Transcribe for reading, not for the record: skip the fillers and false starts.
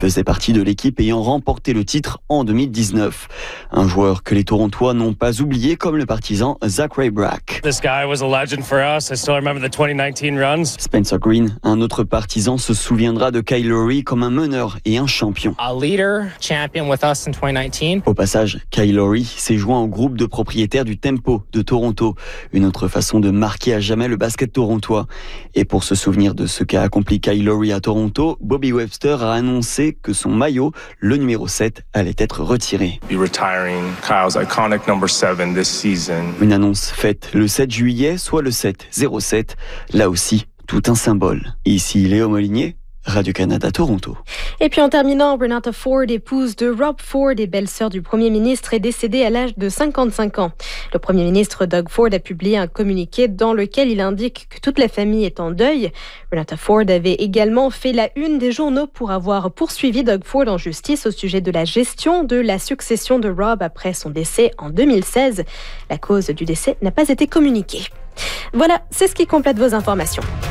faisait partie de l'équipe ayant remporté le titre en 2019. Un joueur que les Torontois n'ont pas oublié, comme le partisan Zach Raybrack. This guy was a legend for us. I still remember the 2019 runs. Spencer Green, un autre partisan, se souviendra de Kyle Lowry comme un meneur et un champion. A leader, champion with us in 2019. Au passage, Kyle Lowry s'est joint au groupe de propriétaires du Tempo de Toronto, une autre façon de marquer à jamais le basket torontois. Et pour se souvenir de ce qu'a accompli Kyle Lowry à Toronto, Bobby Webster a annoncé que son maillot, le numéro 7, allait être retiré. Une annonce faite le 7 juillet, soit le 7-07, là aussi, tout un symbole. Ici Léo Molinier, Radio-Canada Toronto. Et puis en terminant, Renata Ford, épouse de Rob Ford et belle-sœur du Premier ministre, est décédée à l'âge de 55 ans. Le Premier ministre Doug Ford a publié un communiqué dans lequel il indique que toute la famille est en deuil. Renata Ford avait également fait la une des journaux pour avoir poursuivi Doug Ford en justice au sujet de la gestion de la succession de Rob après son décès en 2016. La cause du décès n'a pas été communiquée. Voilà, c'est ce qui complète vos informations.